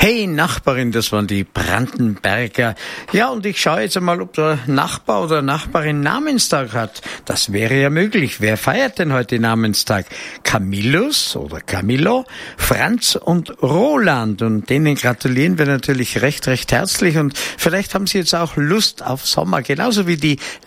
Hey Nachbarin, das waren die Brandenberger. Ja, und ich schaue jetzt einmal, ob der Nachbar oder Nachbarin Namenstag hat. Das wäre ja möglich. Wer feiert denn heute Namenstag? Camillus oder Camillo, Franz und Roland. Und denen gratulieren wir natürlich recht herzlich. Und vielleicht haben Sie jetzt auch Lust auf Sommer, genauso wie die